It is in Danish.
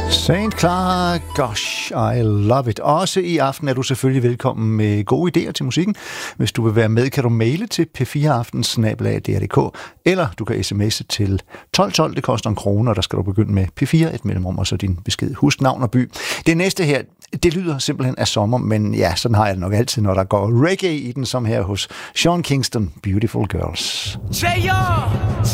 St. Clara, gosh, I love it. Også i aften er du selvfølgelig velkommen med gode idéer til musikken. Hvis du vil være med, kan du maile til p4aften@dr.dk, eller du kan sms'e til 1212. Det koster 1 kroner, der skal du begynde med P4, et mellemrum, og så din besked. Husk navn og by. Det næste her, det lyder simpelthen af sommer, men ja, sådan har jeg det nok altid, når der går reggae i den, som her hos Sean Kingston, Beautiful Girls.